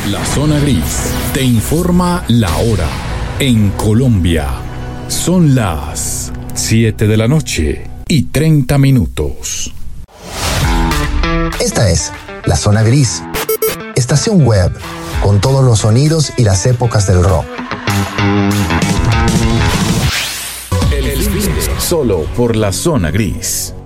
La Zona Gris te informa la hora. En Colombia son las 7:30 Esta es La Zona Gris, estación web con todos los sonidos y las épocas del rock. El fin solo por La Zona Gris.